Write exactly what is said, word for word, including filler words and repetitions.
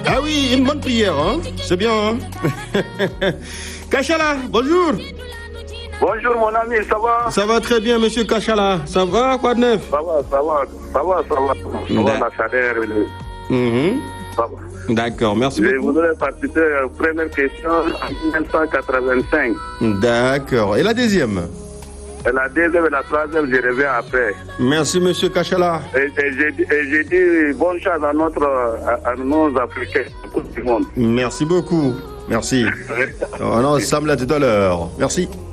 Ah oui, une bonne prière, hein. C'est bien, hein. Kachala, bonjour. Bonjour mon ami, ça va? Ça va très bien, monsieur Kachala. Ça va, quoi de neuf? Ça va, ça va, ça va, ça va. Ça va, la chaleur. Le... Mm-hmm. Ça va. D'accord, merci Je beaucoup. Je voudrais participer à la première question en mille neuf cent quatre-vingt-cinq. D'accord. Et la deuxième? Et la deuxième et la troisième, je reviens après. Merci, monsieur Kachala. Et, et j'ai dit bonne chance à, notre, à, à nos Africains, à tout le monde. Merci beaucoup. Merci. On ensemble à tout à l'heure. Merci.